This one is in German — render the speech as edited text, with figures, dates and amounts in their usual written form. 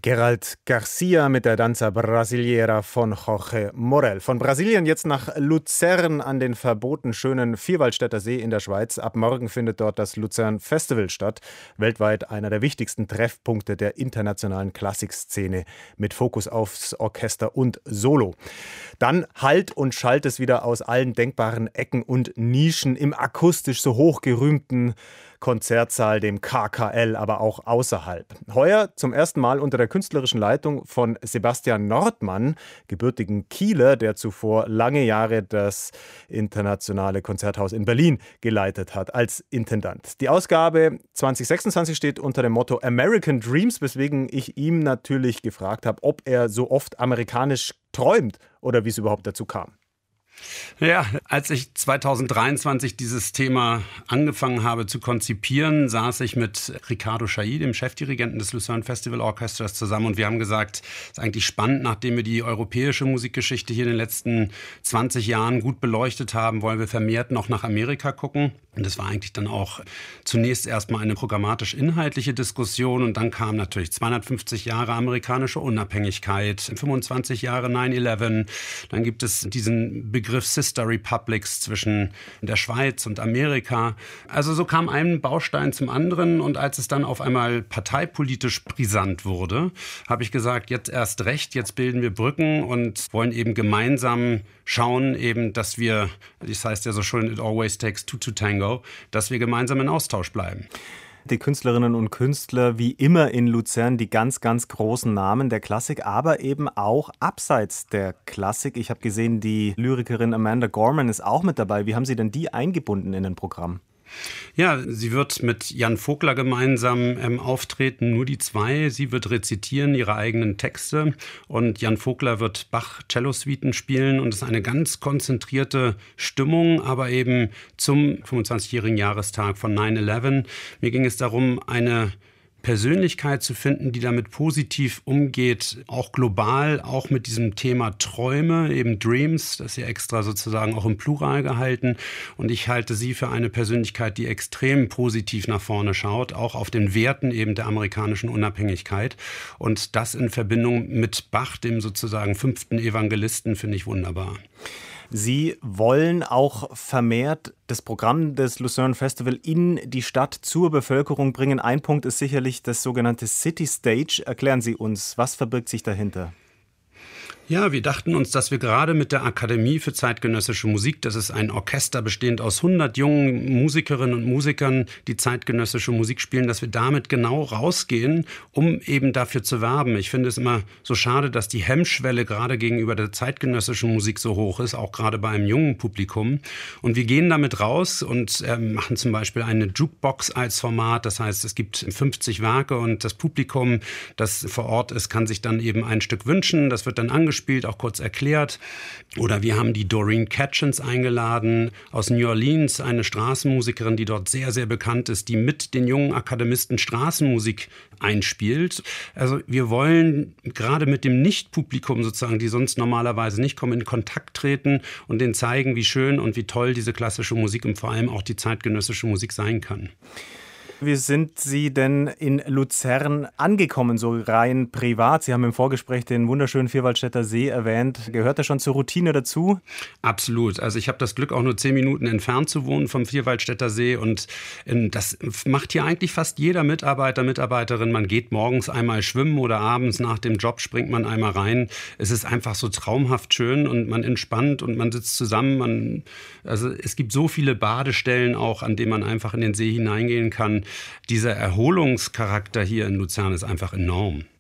Gerald Garcia mit der Danza Brasileira von Jorge Morel. Von Brasilien jetzt nach Luzern an den verboten schönen Vierwaldstätter See in der Schweiz. Ab morgen findet dort das Luzern Festival statt. Weltweit einer der wichtigsten Treffpunkte der internationalen Klassikszene mit Fokus aufs Orchester und Solo. Dann hallt und schallt es wieder aus allen denkbaren Ecken und Nischen im akustisch so hochgerühmten Konzertsaal, dem KKL, aber auch außerhalb. Heuer zum ersten Mal unter der künstlerischen Leitung von Sebastian Nordmann, gebürtigen Kieler, der zuvor lange Jahre das Internationale Konzerthaus in Berlin geleitet hat als Intendant. Die Ausgabe 2026 steht unter dem Motto American Dreams, weswegen ich ihm natürlich gefragt habe, ob er so oft amerikanisch träumt oder wie es überhaupt dazu kam. Ja, als ich 2023 dieses Thema angefangen habe zu konzipieren, saß ich mit Ricardo Chailly, dem Chefdirigenten des Lucerne Festival Orchestras, zusammen und wir haben gesagt, es ist eigentlich spannend, nachdem wir die europäische Musikgeschichte hier in den letzten 20 Jahren gut beleuchtet haben, wollen wir vermehrt noch nach Amerika gucken. Und das war eigentlich dann auch zunächst erstmal eine programmatisch-inhaltliche Diskussion und dann kam natürlich 250 Jahre amerikanische Unabhängigkeit, 25 Jahre 9/11, dann gibt es diesen Begriff Sister Republics zwischen der Schweiz und Amerika. Also so kam ein Baustein zum anderen und als es dann auf einmal parteipolitisch brisant wurde, habe ich gesagt, jetzt erst recht, jetzt bilden wir Brücken und wollen eben gemeinsam schauen, eben, dass wir, das heißt ja so schön, it always takes two to tango, dass wir gemeinsam in Austausch bleiben. Die Künstlerinnen und Künstler wie immer in Luzern, die ganz, ganz großen Namen der Klassik, aber eben auch abseits der Klassik. Ich habe gesehen, die Lyrikerin Amanda Gorman ist auch mit dabei. Wie haben Sie denn die eingebunden in ein Programm? Ja, sie wird mit Jan Vogler gemeinsam auftreten, nur die zwei. Sie wird rezitieren ihre eigenen Texte und Jan Vogler wird Bach-Cello-Suiten spielen und es ist eine ganz konzentrierte Stimmung, aber eben zum 25-jährigen Jahrestag von 9/11. Mir ging es darum, eine Persönlichkeit zu finden, die damit positiv umgeht, auch global, auch mit diesem Thema Träume, eben Dreams, das ist ja extra sozusagen auch im Plural gehalten. Und ich halte sie für eine Persönlichkeit, die extrem positiv nach vorne schaut, auch auf den Werten eben der amerikanischen Unabhängigkeit. Und das in Verbindung mit Bach, dem sozusagen 5. Evangelisten, finde ich wunderbar. Sie wollen auch vermehrt das Programm des Lucerne Festival in die Stadt zur Bevölkerung bringen. Ein Punkt ist sicherlich das sogenannte City Stage. Erklären Sie uns, was verbirgt sich dahinter? Ja, wir dachten uns, dass wir gerade mit der Akademie für zeitgenössische Musik, das ist ein Orchester bestehend aus 100 jungen Musikerinnen und Musikern, die zeitgenössische Musik spielen, dass wir damit genau rausgehen, um eben dafür zu werben. Ich finde es immer so schade, dass die Hemmschwelle gerade gegenüber der zeitgenössischen Musik so hoch ist, auch gerade bei einem jungen Publikum. Und wir gehen damit raus und machen zum Beispiel eine Jukebox als Format. Das heißt, es gibt 50 Werke und das Publikum, das vor Ort ist, kann sich dann eben ein Stück wünschen. Das wird dann angespielt, auch kurz erklärt. Oder wir haben die Doreen Catchins eingeladen aus New Orleans, eine Straßenmusikerin, die dort sehr, sehr bekannt ist, die mit den jungen Akademisten Straßenmusik einspielt. Also wir wollen gerade mit dem Nicht-Publikum sozusagen, die sonst normalerweise nicht kommen, in Kontakt treten und denen zeigen, wie schön und wie toll diese klassische Musik und vor allem auch die zeitgenössische Musik sein kann. Wie sind Sie denn in Luzern angekommen, so rein privat? Sie haben im Vorgespräch den wunderschönen Vierwaldstätter See erwähnt. Gehört das schon zur Routine dazu? Absolut. Also ich habe das Glück, auch nur 10 Minuten entfernt zu wohnen vom Vierwaldstätter See. Und das macht hier eigentlich fast jeder Mitarbeiter, Mitarbeiterin. Man geht morgens einmal schwimmen oder abends nach dem Job springt man einmal rein. Es ist einfach so traumhaft schön und man entspannt und man sitzt zusammen. Also es gibt so viele Badestellen auch, an denen man einfach in den See hineingehen kann. Dieser Erholungscharakter hier in Luzern ist einfach enorm.